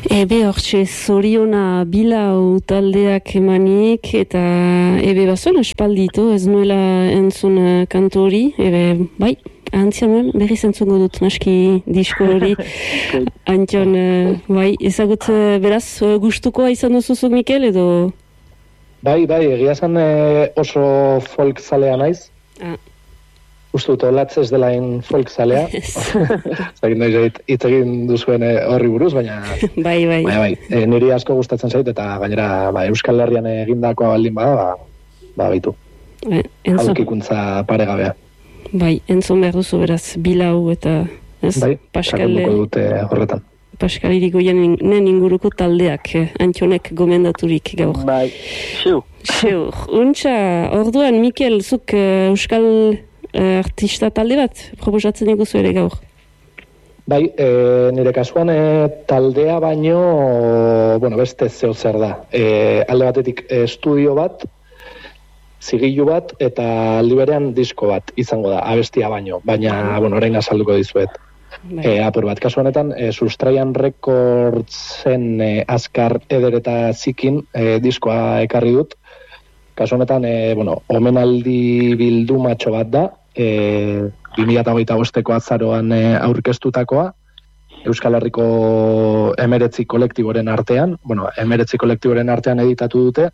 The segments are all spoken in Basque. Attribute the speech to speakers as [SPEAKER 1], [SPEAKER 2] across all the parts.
[SPEAKER 1] Ebe hortxe zoriona bilau taldeak emanik eta ebe bazuen espaldito ez nuela entzun kantu hori, ebe bai, antzian nuen berriz entzungo dut naski disko hori. Antion, bai, ezagut beraz gustukoa izan duzuzuk Mikel edo?
[SPEAKER 2] Bai, egia esan oso folk zalea naiz. Uste dut, olatz ez dela folk zalea. Zagin nahi hitz egin duzuen horri buruz, baina...
[SPEAKER 1] Bai.
[SPEAKER 2] Niri asko gustatzen zait, eta gainera Euskal Herrian egindakoa baldin bada, baitu. Aurkikuntza paregabea.
[SPEAKER 1] Bai, entzun behar duzu beraz, bilau eta...
[SPEAKER 2] Bai, sakonduko dute horretan.
[SPEAKER 1] Pascal Irigoyen inguruko taldeak, Antionek gomendaturik gaur.
[SPEAKER 3] Bai,
[SPEAKER 1] Xeur. Untxa, orduan, Mikel, zuk Euskal... artista talde bat proposatzen iguzu ere gaur?
[SPEAKER 2] Bai, nire kasuan taldea baino, beste zeo zer da. Alde batetik estudio bat, zigilu bat, eta aldi berean disko bat izango da, abestia baino. Baina, orain azalduko dizuet. Apur bat, kasu honetan, Sustraian Recordsen Azkar Eder eta Zikin diskoa ekarri dut. Kasu honetan, omenaldi bildumatxo bat da, 2025ko azaroan aurkeztutakoa, Euskal Herriko 19 kolektiboren artean, 19 kolektiboren artean editatu dute,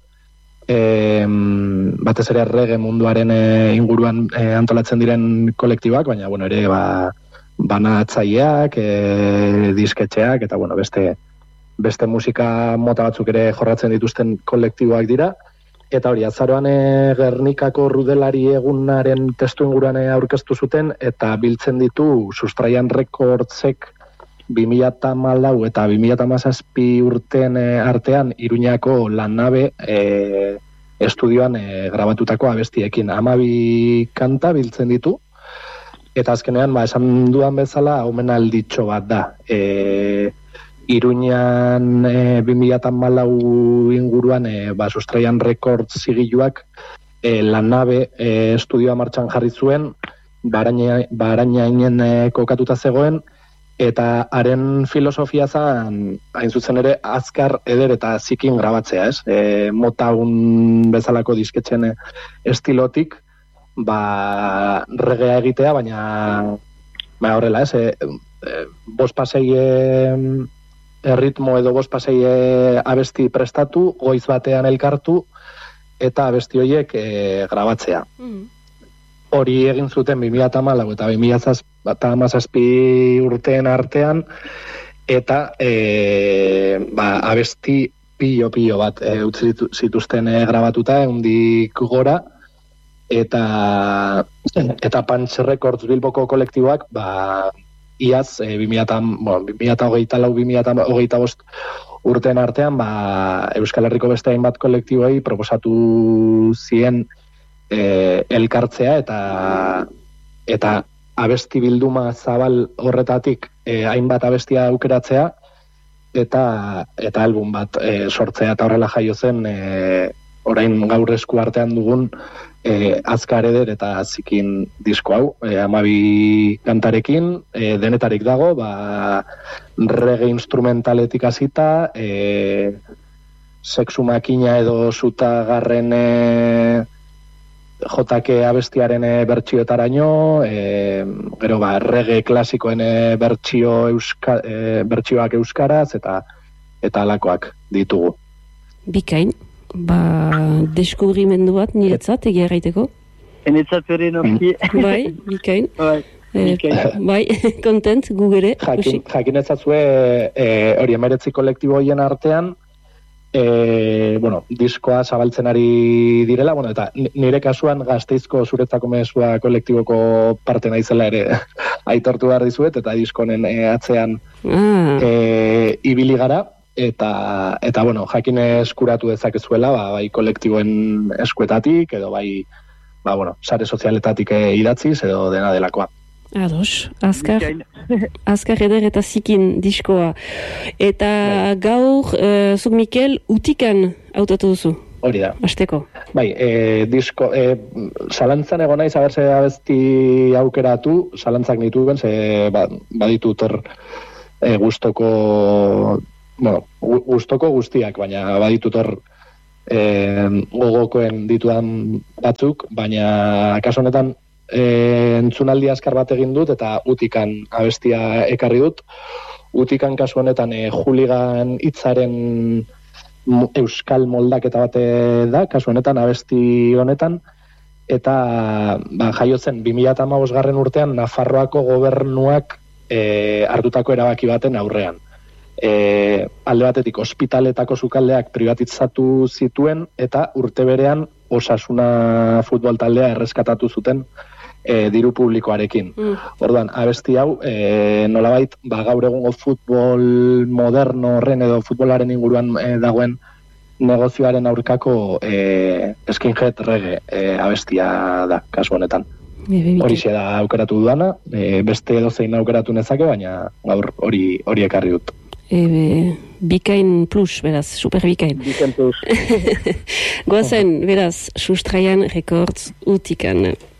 [SPEAKER 2] batez ere reggae munduaren inguruan antolatzen diren kolektiboak, baina ere banatzaileak, disketxeak, eta beste musika mota batzuk ere jorratzen dituzten kolektiboak dira. Eta hori, azaroan Gernikako Rudelari egunaren testu inguruan aurkeztu zuten, eta biltzen ditu Sustraian Recordsek 2014 eta 2017 urteen artean Iruñako Lannabe estudioan grabatutako abestiekin 12 kanta biltzen ditu, eta azkenean, esan dudan bezala, omenalditxo bat da. Iruñan 2014 inguruan Sustraian Records zigiluak Lannabe estudioa martxan jarri zuen, Barainainen kokatuta zegoen, eta haren filosofia zen, hain zuzen ere, Azkar Eder eta Zikin grabatzea, ez? Motown bezalako disketxen estilotik, reggaea egitea, baina horrela, ez? Bost pasei erritmo edo bost pasei abesti prestatu, goiz batean elkartu, eta abesti horiek grabatzea. Hori egin zuten 2014 eta 2017 urteen artean, eta abesti pilo bat utzi zituzten grabatuta, eundik gora, eta Punch Records Bilboko kolektiboak, iaz, 2024-2025 urtean artean, Euskal Herriko beste hainbat kolektiboei proposatu zien elkartzea eta abesti bilduma zabal horretatik hainbat abestia aukeratzea eta album bat sortzea, eta horrela jaio zen orain gaur esku artean dugun Azkar Eder eta Zikin disko hau, 12 kantarekin, denetarik dago, reggae instrumentaletik hasita, sexu makina edo zutagarren jotake abestiaren bertsioetaraino, gero reggae klasikoen bertsioak euskaraz eta alakoak ditugu.
[SPEAKER 1] Bikain. Deskubrimendu bat niretzat egia erraiteko?
[SPEAKER 3] Enetzat ere noski.
[SPEAKER 1] Bai, bikain. Bai, kontent, gugere.
[SPEAKER 2] Jakin ezatzue hori 19 kolektibo horien artean, diskoa zabaltzen ari direla, eta nire kasuan Gasteizko Zuretzako Mezua kolektiboko parte naizela ere aitortu behar dizuet, eta diskonen atzean ibili gara. Eta jakin eskuratu dezakezuela, bai kolektiboen eskuetatik, edo sare sozialetatik idatziz, edo dena delakoa.
[SPEAKER 1] Ados, Azkar Eder eta Zikin diskoa. Eta gaur, zuk Mikel, utikan hautatu duzu?
[SPEAKER 2] Hori da.
[SPEAKER 1] Azteko?
[SPEAKER 2] Bai, disko, zalantzan egon naiz abertze abesti aukeratu, zalantzak nituen, baditut hor gustoko gustoko guztiak, baina baditut hor gogokoen ditudan batzuk, baina kasu honetan entzunaldi askar bat egin dut eta utikan abestia ekarri dut. Utikan kasu honetan Hooligan hitzaren euskal moldaketa bat da, kasu honetan abesti honetan, eta jaiotzen 2015 urtean Nafarroako gobernuak hartutako erabaki baten aurrean. Alde batetik ospitaletako sukaldeak privatizatu zituen eta urte berean Osasuna futbol taldea erreskatatu zuten diru publikoarekin. Orduan, abesti hau nolabait gaur egungo futbol moderno horren edo futbolaren inguruan dagoen negozioaren aurkako skinhead reggae abestia da, kasu honetan. Horixe da aukeratu dudana, beste edozein aukeratu nezake, baina gaur hori ekarri dut.
[SPEAKER 1] Bikain plus, beraz, super bikain.
[SPEAKER 3] Bikain plus.
[SPEAKER 1] Goazen, beraz, Sustraian Records utikan.